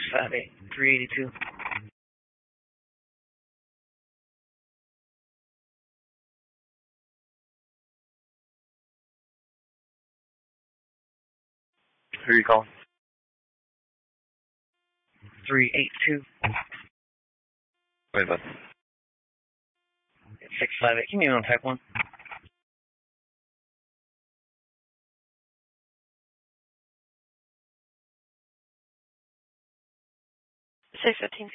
658 382. Who are you calling? 382. Wait, bud. 658. Give me on type 1. 615.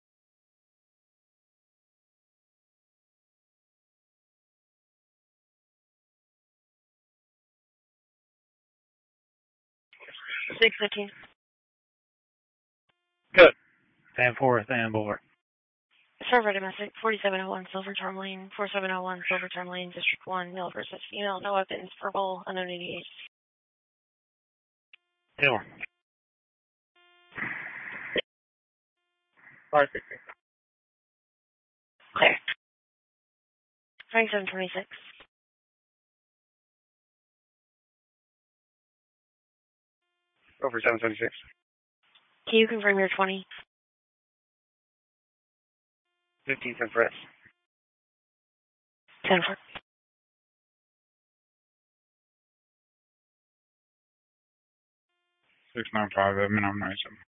Good. 10-4, and Boulevard. Server domestic, 4701 Silver Tourmaline, 4701 Silver Tourmaline, District 1, male versus female, no weapons, verbal, unknown age. Taylor. 560. Clear. 2726. Over 776. Can you confirm your 20? 15 cents for S. 10-4. 695 Edmund, I'm 97.